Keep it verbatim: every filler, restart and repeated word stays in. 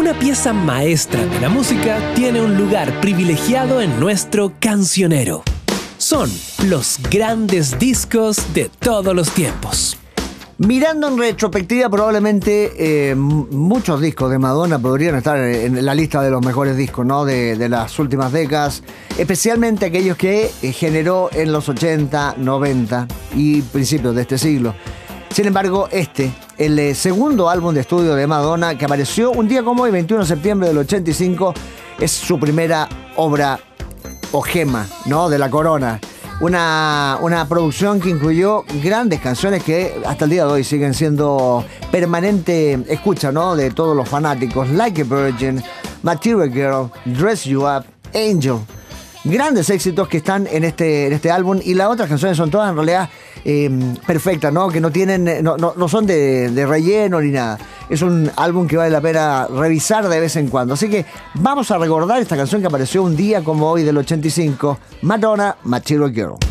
una pieza maestra de la música tiene un lugar privilegiado en nuestro cancionero. Son los grandes discos de todos los tiempos. Mirando en retrospectiva, probablemente eh, muchos discos de Madonna podrían estar en la lista de los mejores discos, ¿no? de, de las últimas décadas, especialmente aquellos que eh, generó en los ochenta, noventa y principios de este siglo. Sin embargo, este, el eh, segundo álbum de estudio de Madonna, que apareció un día como hoy, veintiuno de septiembre del ochenta y cinco, es su primera obra o gema, ¿no? de la corona. Una, una producción que incluyó grandes canciones que hasta el día de hoy siguen siendo permanente escucha, ¿no? de todos los fanáticos. Like a Virgin, Material Girl, Dress You Up, Angel. Grandes éxitos que están en este, en este álbum, y las otras canciones son todas en realidad eh, perfectas, ¿no? que no tienen, no, no, no son de, de relleno ni nada. Es un álbum que vale la pena revisar de vez en cuando. Así que vamos a recordar esta canción que apareció un día como hoy del ochenta y cinco, Madonna, Material Girl.